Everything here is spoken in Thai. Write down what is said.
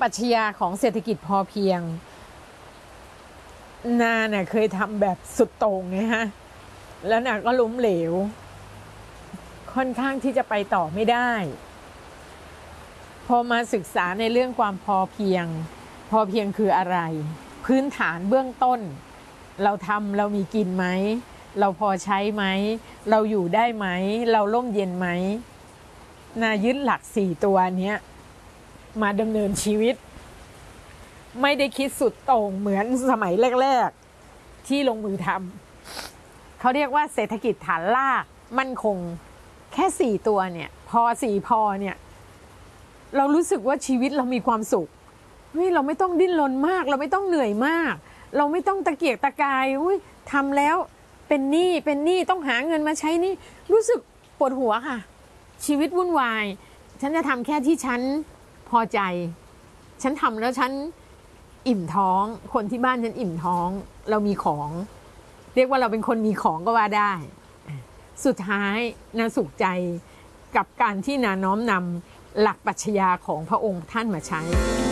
รัชญาของเศรษฐกิจพอเพียงนาเนี่ยเคยทำแบบสุดโต่งไงฮะแล้วนาก็ล้มเหลวค่อนข้างที่จะไปต่อไม่ได้พอมาศึกษาในเรื่องความพอเพียงคืออะไรพื้นฐานเบื้องต้นเราทำเรามีกินไหมเราพอใช้ไหมเราอยู่ได้ไหมเราร่มเย็นไหมนายึดหลัก4ตัวเนี้ยมาดำเนินชีวิตไม่ได้คิดสุดโต่งเหมือนสมัยแรกๆที่ลงมือทำเขาเรียกว่าเศรษฐกิจฐานรากมั่นคงแค่4ตัวเนี่ยพอเนี่ยเรารู้สึกว่าชีวิตเรามีความสุขเฮ้ยเราไม่ต้องดิ้นรนมากเราไม่ต้องเหนื่อยมากเราไม่ต้องตะเกียกตะกายทำแล้วเป็นหนี้ต้องหาเงินมาใช้หนี้รู้สึกปวดหัวค่ะชีวิตวุ่นวายฉันจะทำแค่ที่ฉันพอใจฉันทำแล้วฉันอิ่มท้องคนที่บ้านฉันอิ่มท้องเรามีของเรียกว่าเราเป็นคนมีของก็ว่าได้สุดท้ายนาสุขใจกับการที่นาน้อมนำหลักปรัชญาของพระองค์ท่านมาใช้